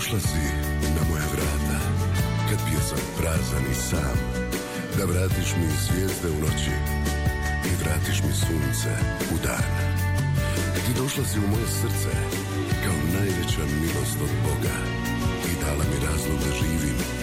Došla si na moja vrata, kad bio sam prazan i sam, da vratiš mi zvijezde u noći i vratiš mi sunce u dan. Ti došla si u moje srce kao najveća milost od Boga i dala mi razlog da živim